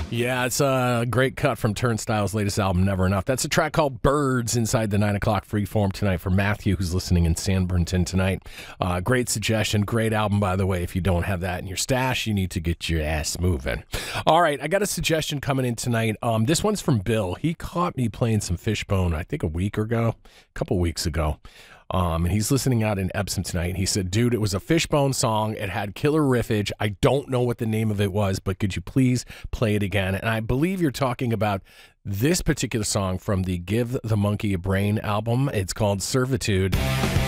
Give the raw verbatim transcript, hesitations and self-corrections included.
Yeah, it's a great cut from Turnstile's latest album, Never Enough. That's a track called Birds inside the nine o'clock Freeform tonight for Matthew, who's listening in San Bernardino tonight. Uh, great suggestion. Great album, by the way. If you don't have that in your stash, you need to get your ass moving. All right, I got a suggestion coming in tonight. Um, this one's from Bill. He caught me playing some Fishbone, I think a week ago, a couple weeks ago. Um, and he's listening out in Epsom tonight. And he said, dude, it was a Fishbone song. It had killer riffage. I don't know what the name of it was, but could you please play it again? And I believe you're talking about this particular song from the Give the Monkey a Brain album. It's called Servitude.